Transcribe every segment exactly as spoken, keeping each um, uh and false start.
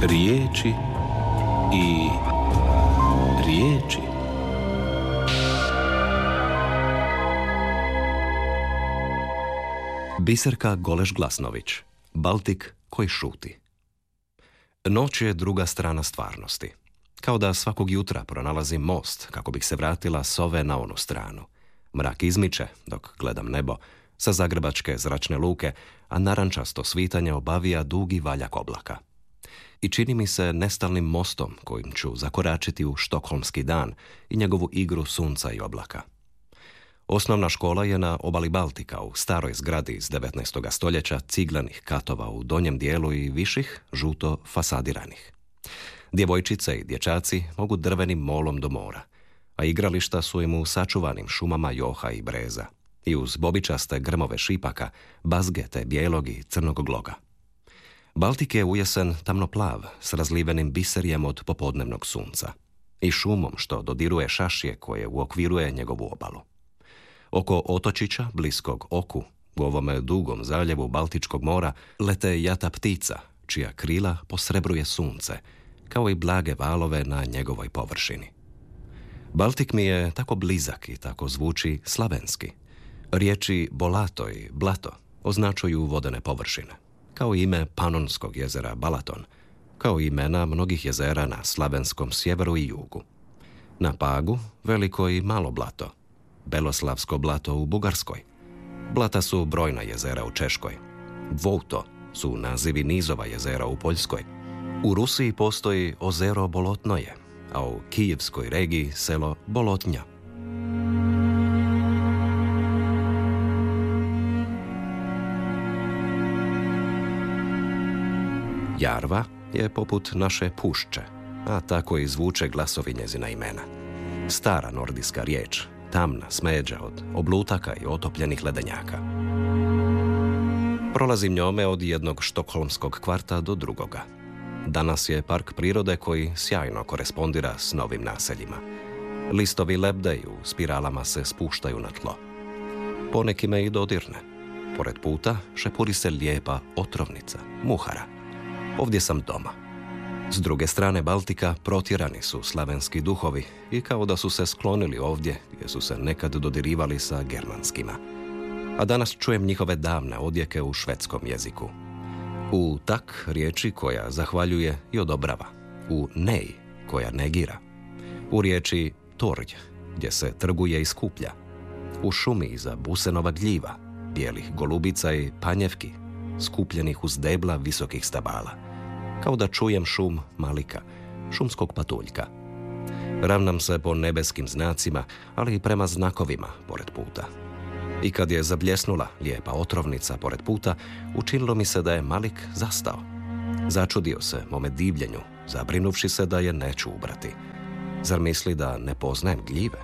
Riječi i riječi. Biserka Goleš-Glasnović. Baltik koji šuti. Noć je druga strana stvarnosti. Kao da svakog jutra pronalazim most kako bih se vratila s ove na onu stranu. Mrak izmiče dok gledam nebo sa zagrebačke zračne luke, a narančasto svitanje obavija dugi valjak oblaka. I čini mi se nestalnim mostom kojim ću zakoračiti u štokholmski dan i njegovu igru sunca i oblaka. Osnovna škola je na obali Baltika u staroj zgradi iz devetnaestog stoljeća ciglanih katova u donjem dijelu i viših žuto fasadiranih. Djevojčice i dječaci mogu drvenim molom do mora, a igrališta su im u sačuvanim šumama joha i breza i uz bobičaste grmove šipaka, bazge te bijelog i crnog gloga. Baltik je ujesen tamno plav s razlivenim biserjem od popodnevnog sunca i šumom što dodiruje šašje koje uokviruje njegovu obalu. Oko otočića, bliskog Oku, u ovome dugom zaljevu Baltičkog mora, lete jata ptica, čija krila posrebruje sunce, kao i blage valove na njegovoj površini. Baltik mi je tako blizak i tako zvuči slavenski. Riječi bolato i blato označuju vodene površine, kao ime Panonskog jezera Balaton, kao imena mnogih jezera na slavenskom sjeveru i jugu. Na Pagu veliko i malo blato, Beloslavsko blato u Bugarskoj. Blata su brojna jezera u Češkoj. Dvouto su nazivi nizova jezera u Poljskoj. U Rusiji postoji ozero Bolotnoje, a u Kijevskoj regiji selo Bolotnja. Jarva je poput naše pušče, a tako i zvuče glasovi njezina imena. Stara nordijska riječ, tamna smeđa od oblutaka i otopljenih ledenjaka. Prolazim njome od jednog štokholmskog kvarta do drugoga. Danas je park prirode koji sjajno korespondira s novim naseljima. Listovi lebdeju, spiralama se spuštaju na tlo. Poneki me i dodirne. Pored puta šepuri se lijepa otrovnica, muhara. Ovdje sam doma. S druge strane Baltika protjerani su slavenski duhovi i kao da su se sklonili ovdje gdje su se nekad dodirivali sa germanskima. A danas čujem njihove davne odjeke u švedskom jeziku. U tak riječi koja zahvaljuje i odobrava. U nej koja negira. U riječi torj gdje se trguje i skuplja. U šumi iza busenova gljiva, bijelih golubica i panjevki, skupljenih uz debla visokih stabala. Kao da čujem šum malika, šumskog patuljka. Ravnam se po nebeskim znacima, ali i prema znakovima pored puta. I kad je zabljesnula lijepa otrovnica pored puta, učinilo mi se da je Malik zastao. Začudio se mome divljenju, zabrinuvši se da je neću ubrati. Zar misli da ne poznajem gljive?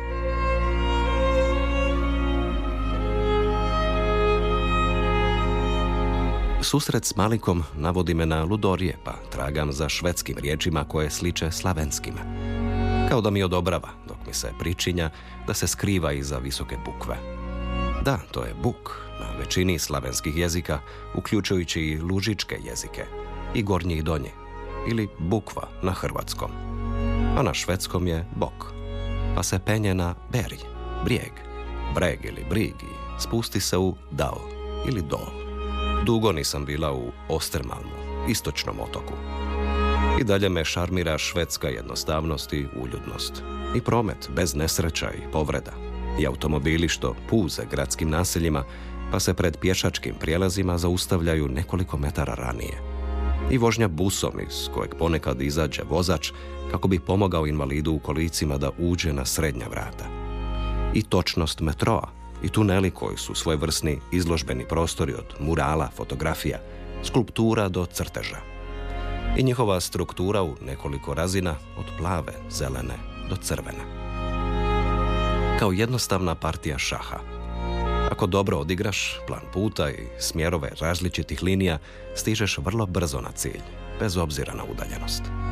Susret s Malikom navodi me na ludorije, pa tragam za švedskim riječima koje sliče slavenskima. Kao da mi odobrava, dok mi se pričinja da se skriva iza visoke bukve. Da, to je buk na većini slavenskih jezika, uključujući i lužičke jezike, i gornji i donji, ili bukva na hrvatskom. A na švedskom je bok, pa se penje na berj, brijeg, breg ili brig i spusti se u dal ili dol. Dugo nisam bila u Ostermalmu, istočnom otoku. I dalje me šarmira švedska jednostavnost i uljudnost. I promet bez nesreća i povreda. I automobili što puze gradskim naseljima, pa se pred pješačkim prijelazima zaustavljaju nekoliko metara ranije. I vožnja busom iz kojeg ponekad izađe vozač kako bi pomogao invalidu u kolicima da uđe na srednja vrata. I točnost metroa i tuneli koji su svojevrsni izložbeni prostori od murala, fotografija, skulptura do crteža. I njihova struktura u nekoliko razina od plave, zelene do crvene. Kao jednostavna partija šaha. Ako dobro odigraš plan puta i smjerove različitih linija, stižeš vrlo brzo na cilj, bez obzira na udaljenost.